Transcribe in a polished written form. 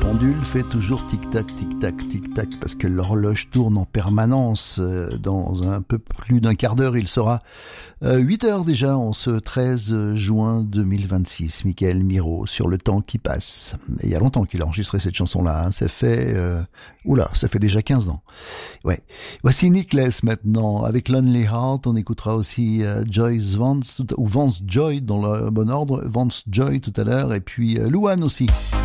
pendule fait toujours tic-tac, tic-tac, tic-tac, parce que l'horloge tourne en permanence. Dans un peu plus d'un quart d'heure, il sera 8 heures déjà, en ce 13 juin 2026. Michael Miro, sur le temps qui passe. Et il y a longtemps qu'il a enregistré cette chanson-là, hein. Ça fait déjà 15 ans. Ouais. Voici Nicholas maintenant, avec Lonely Heart. On écoutera aussi Joyce Vance, ou Vance Joy dans le bon ordre. Vance Joy tout à l'heure, et puis Luan aussi.